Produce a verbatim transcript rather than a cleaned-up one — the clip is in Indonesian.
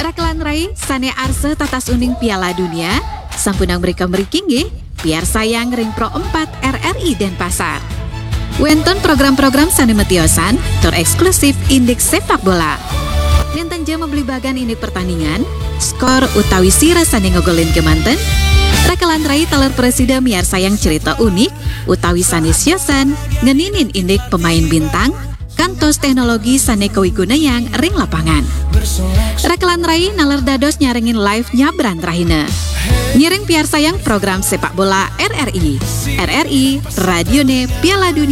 Rakelan Rai sane arse tatas uning Piala Dunia sampunang mereka merikinggi biar sayang ring pro empat R R I Denpasar. Wenton program-program sane metiosan tur eksklusif indeks sepak bola. Linten jam membeli bagan indik pertandingan, skor utawi sira sane ngogolin kemanten. Rakelan Rai taler presiden miar sayang cerita unik utawi sane siosan ngeninin indik pemain bintang kantos teknologi sane kawiguna yang ring lapangan. Rakelan Rai naler dados nyaringin live nyabran rahina. Nyiring piar sayang program sepak bola R R I. R R I, Radione Piala Dunia.